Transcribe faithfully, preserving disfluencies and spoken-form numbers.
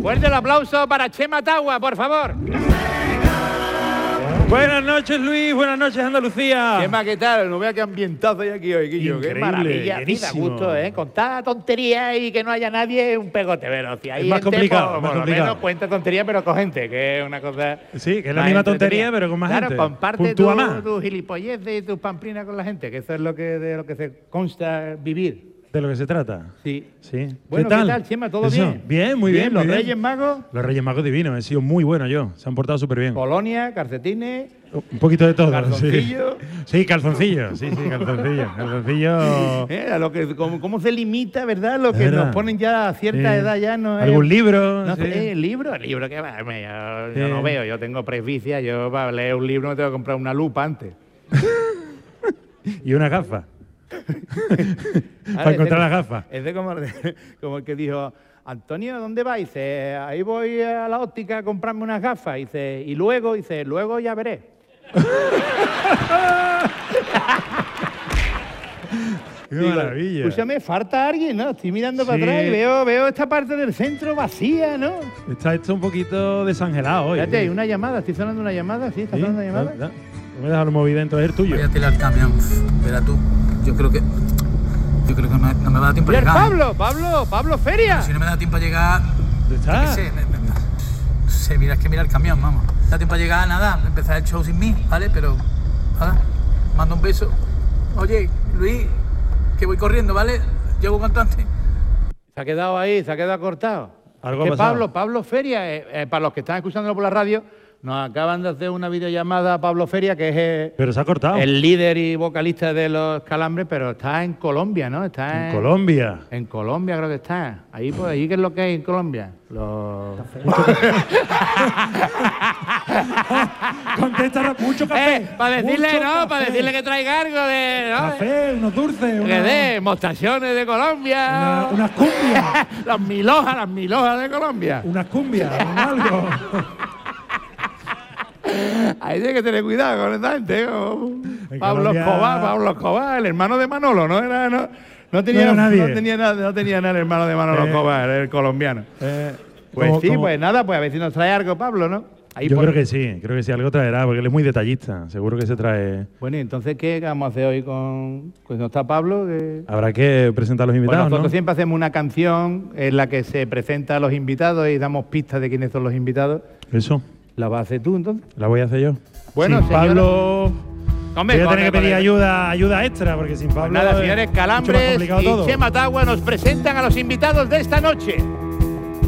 Fuerte el aplauso para Chema Tagua, por favor. Buenas noches, Luis. Buenas noches, Andalucía. Chema, ¿qué tal? No vea qué ambientazo hay aquí hoy, Guillo. Increíble, qué maravilla. llenísimo. Sí, da gusto, ¿eh? Contar tonterías y que no haya nadie es un pegote, pero si hay Es más gente, complicado, por, más por lo complicado. menos cuenta tonterías, pero con gente, que es una cosa. Sí, que es la más misma entretenida. tontería, pero con más claro, gente. Claro, comparte Puntúa tu, más. tu gilipolleces y tus pamplinas con la gente, que eso es lo que, de lo que se consta vivir. ¿De lo que se trata? Sí. Sí. Bueno, ¿qué tal? ¿qué tal, Chema? ¿Todo Eso. bien? Bien, muy bien. ¿Los muy bien. Reyes Magos? Los Reyes Magos divinos. He sido muy bueno yo. Se han portado súper bien. Colonia, calcetines. Un poquito de todo. Calzoncillo. Sí, sí calzoncillo. Sí, sí, calzoncillo. Calzoncillo. Eh, a lo que, cómo, cómo se limita, ¿verdad? Lo que ¿Verdad? nos ponen ya a cierta Sí. edad ya no es. ¿Algún libro? No Sí. sé, eh, ¿el libro? El libro que va. me- Yo, yo Sí. no veo, yo tengo presbicia, yo para leer un libro me tengo que comprar una lupa antes. Y una gafa. Ahora, Para encontrar ese- las gafas. Ese como, como el que dijo, Antonio, ¿dónde va? Dice, ahí voy a la óptica a comprarme unas gafas. Dice, y luego, dice, luego ya veré. ¡Qué Digo, maravilla! Escúchame, falta alguien, ¿no? Estoy mirando para Sí. atrás y veo, veo esta parte del centro vacía, ¿no? Está esto un poquito desangelado hoy. Fíjate, hay una llamada, estoy sonando una llamada, ¿sí? ¿Está ¿Sí? sonando una llamada? Da- da. No me dejas lo movido entonces es el tuyo. Voy a tirar el camión, verás tú. Yo creo que. Yo creo que no me, no me va a dar tiempo a ¡Mira, llegar. Pablo! ¡Pablo! ¡Pablo Feria! Si no me da tiempo a llegar. ¿Dónde Yo está? qué sé, me- me- no sé, mira, es que mira el camión, vamos. No da tiempo a llegar, nada, empezar el show sin mí, ¿vale? Pero. Nada, mando un beso. Oye, Luis, que voy corriendo, ¿vale? Llego cuanto antes. Se ha quedado ahí, se ha quedado cortado. Algo Es ha que pasado. Pablo, Pablo Feria, eh, eh, para los que están escuchándolo por la radio, nos acaban de hacer una videollamada a Pablo Feria, que es eh, Pero se ha cortado. el líder y vocalista de Los Calambres, pero está en Colombia, ¿no? Está En Colombia. En Colombia creo que está. Ahí, pues, ahí ¿qué es lo que hay en Colombia? Los... Contesta mucho café. Eh, para decirle, Mucho ¿no? Para café. decirle que traiga algo de... ¿no? Café, unos dulces. Que una- de mostachones de Colombia. una- unas cumbias. Las milojas, las milojas de Colombia. Unas cumbias, un algo. Ahí hay que tener cuidado con esta gente. ¿no? En Pablo Colombia- Escobar, Pablo Escobar, el hermano de Manolo, ¿no? Era, no, no tenía, No era nadie. no tenía nada, no tenía nada el hermano de Manolo Eh, Escobar, el colombiano. Eh, Pues como- sí, como- pues nada, pues a ver si nos trae algo, Pablo, ¿no? Ahí Yo por- creo que sí, creo que sí, algo traerá, porque él es muy detallista. Seguro que se trae. Bueno, y entonces, ¿qué vamos a hacer hoy con... Pues no está Pablo, que... Habrá que presentar a los Pues invitados, nosotros ¿no? siempre hacemos una canción en la que se presenta a los invitados y damos pistas de quiénes son los invitados. Eso, ¿La vas a hacer tú, entonces? la voy a hacer yo. Bueno, sin señora- Pablo. Hombre, voy a con tener que el- pedir ayuda, ayuda extra, porque sin Pablo. Pues nada, es señores, mucho más Calambres complicado y todo. Chema Tagua nos presentan a los invitados de esta noche.